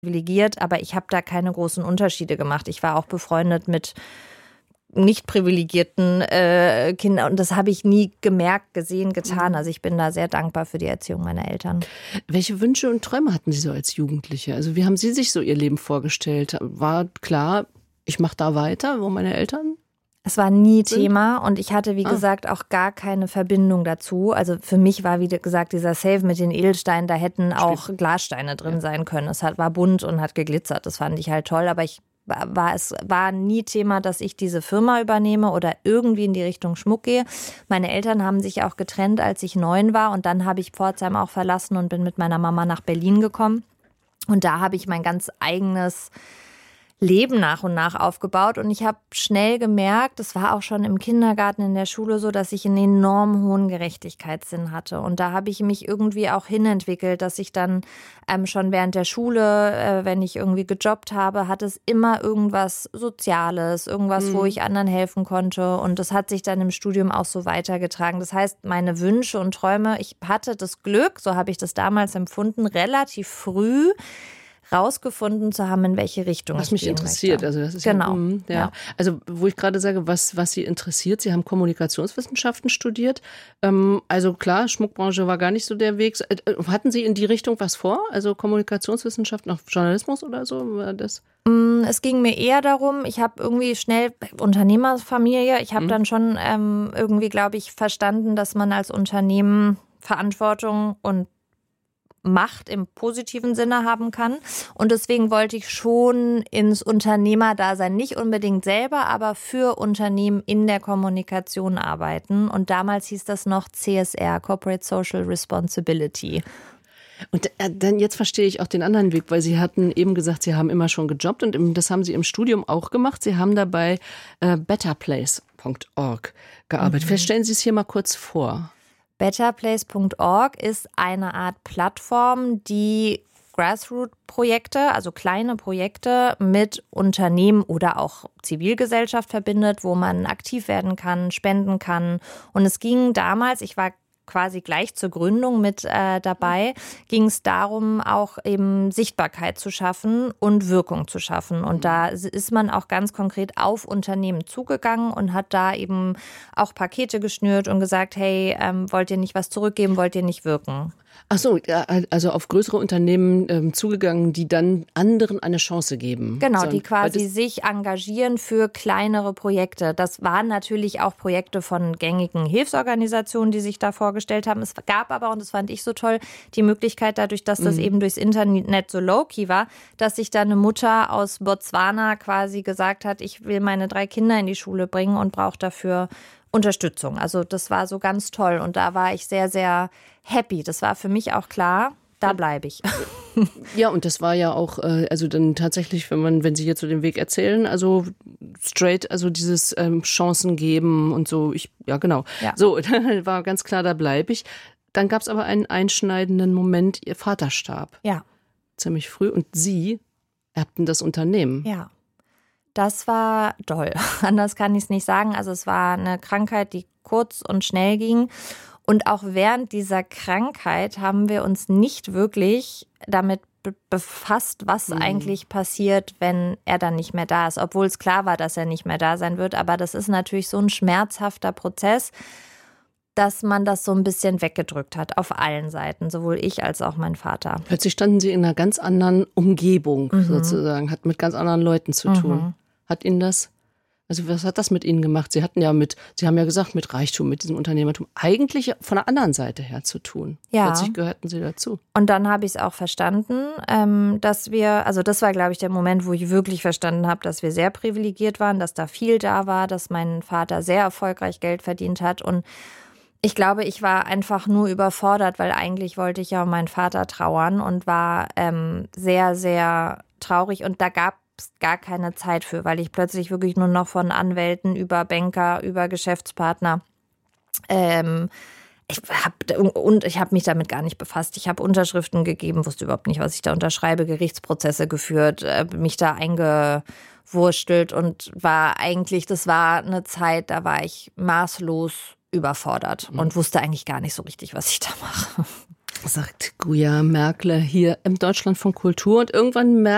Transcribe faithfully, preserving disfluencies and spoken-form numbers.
privilegiert, aber ich habe da keine großen Unterschiede gemacht. Ich war auch befreundet mit nicht privilegierten äh, Kindern und das habe ich nie gemerkt, gesehen, getan. Also ich bin da sehr dankbar für die Erziehung meiner Eltern. Welche Wünsche und Träume hatten Sie so als Jugendliche? Also wie haben Sie sich so Ihr Leben vorgestellt? War klar, ich mache da weiter, wo meine Eltern? Es war nie Thema und ich hatte, wie ah. gesagt, auch gar keine Verbindung dazu. Also für mich war, wie gesagt, dieser Safe mit den Edelsteinen, da hätten auch Stimmt. Glassteine drin ja. sein können. Es hat, war bunt und hat geglitzert. Das fand ich halt toll, aber ich war es war nie Thema, dass ich diese Firma übernehme oder irgendwie in die Richtung Schmuck gehe. Meine Eltern haben sich auch getrennt, als ich neun war und dann habe ich Pforzheim auch verlassen und bin mit meiner Mama nach Berlin gekommen. Und da habe ich mein ganz eigenes Leben nach und nach aufgebaut und ich habe schnell gemerkt, das war auch schon im Kindergarten, in der Schule so, dass ich einen enorm hohen Gerechtigkeitssinn hatte und da habe ich mich irgendwie auch hinentwickelt, dass ich dann ähm, schon während der Schule, äh, wenn ich irgendwie gejobbt habe, hat es immer irgendwas Soziales, irgendwas, mhm. wo ich anderen helfen konnte und das hat sich dann im Studium auch so weitergetragen. Das heißt, meine Wünsche und Träume, ich hatte das Glück, so habe ich das damals empfunden, relativ früh rausgefunden zu haben, in welche Richtung was ich mich gehen interessiert. möchte. Also das ist genau. Ja, ja. Ja. Also wo ich gerade sage, was, was Sie interessiert, Sie haben Kommunikationswissenschaften studiert. Ähm, also klar, Schmuckbranche war gar nicht so der Weg. Hatten Sie in die Richtung was vor? Also Kommunikationswissenschaften, auch Journalismus oder so? War das? Es ging mir eher darum, ich habe irgendwie schnell Unternehmerfamilie, ich habe mhm. dann schon ähm, irgendwie, glaube ich, verstanden, dass man als Unternehmen Verantwortung und Macht im positiven Sinne haben kann. Und deswegen wollte ich schon ins Unternehmerdasein, nicht unbedingt selber, aber für Unternehmen in der Kommunikation arbeiten. Und damals hieß das noch C S R, Corporate Social Responsibility. Und dann jetzt verstehe ich auch den anderen Weg, weil Sie hatten eben gesagt, Sie haben immer schon gejobbt und das haben Sie im Studium auch gemacht. Sie haben dabei äh, better place Punkt org gearbeitet. Mhm. Vielleicht stellen Sie es hier mal kurz vor. better place Punkt org ist eine Art Plattform, die Grassroot-Projekte, also kleine Projekte mit Unternehmen oder auch Zivilgesellschaft verbindet, wo man aktiv werden kann, spenden kann. Und es ging damals, ich war quasi gleich zur Gründung mit äh, dabei, ging es darum, auch eben Sichtbarkeit zu schaffen und Wirkung zu schaffen. Und da ist man auch ganz konkret auf Unternehmen zugegangen und hat da eben auch Pakete geschnürt und gesagt, hey, ähm, wollt ihr nicht was zurückgeben, wollt ihr nicht wirken? Ach so, also auf größere Unternehmen ähm, zugegangen, die dann anderen eine Chance geben. Genau, die quasi sich engagieren für kleinere Projekte. Das waren natürlich auch Projekte von gängigen Hilfsorganisationen, die sich da vorgestellt haben. Es gab aber, und das fand ich so toll, die Möglichkeit dadurch, dass das mhm. eben durchs Internet so low-key war, dass sich da eine Mutter aus Botswana quasi gesagt hat, ich will meine drei Kinder in die Schule bringen und brauche dafür Unterstützung. Also das war so ganz toll und da war ich sehr, sehr happy. Das war für mich auch klar, da bleibe ich. Ja, und das war ja auch, also dann tatsächlich, wenn man, wenn Sie jetzt so den Weg erzählen, also straight, also dieses ähm, Chancen geben und so, ich, ja genau. Ja. So, dann war ganz klar, da bleibe ich. Dann gab es aber einen einschneidenden Moment, Ihr Vater starb. Ja. Ziemlich früh und Sie erbten das Unternehmen. Ja. Das war doll. Anders kann ich es nicht sagen. Also es war eine Krankheit, die kurz und schnell ging. Und auch während dieser Krankheit haben wir uns nicht wirklich damit be- befasst, was mhm. eigentlich passiert, wenn er dann nicht mehr da ist. Obwohl es klar war, dass er nicht mehr da sein wird. Aber das ist natürlich so ein schmerzhafter Prozess, dass man das so ein bisschen weggedrückt hat auf allen Seiten, sowohl ich als auch mein Vater. Plötzlich standen Sie in einer ganz anderen Umgebung mhm. sozusagen, hat mit ganz anderen Leuten zu tun. Mhm. Hat Ihnen das, also was hat das mit Ihnen gemacht? Sie hatten ja mit, Sie haben ja gesagt, mit Reichtum, mit diesem Unternehmertum, eigentlich von der anderen Seite her zu tun. Ja. Plötzlich gehörten Sie dazu. Und dann habe ich es auch verstanden, dass wir, also das war, glaube ich, der Moment, wo ich wirklich verstanden habe, dass wir sehr privilegiert waren, dass da viel da war, dass mein Vater sehr erfolgreich Geld verdient hat und ich glaube, ich war einfach nur überfordert, weil eigentlich wollte ich ja um meinen Vater trauern und war ähm, sehr, sehr traurig und da gab es gar keine Zeit für, weil ich plötzlich wirklich nur noch von Anwälten über Banker, über Geschäftspartner ähm, ich habe und ich habe mich damit gar nicht befasst. Ich habe Unterschriften gegeben, wusste überhaupt nicht, was ich da unterschreibe, Gerichtsprozesse geführt, äh, mich da eingewurstelt und war eigentlich, das war eine Zeit, da war ich maßlos überfordert mhm. und wusste eigentlich gar nicht so richtig, was ich da mache. Sagt Guja Merkle hier im Deutschlandfunk Kultur und irgendwann merkt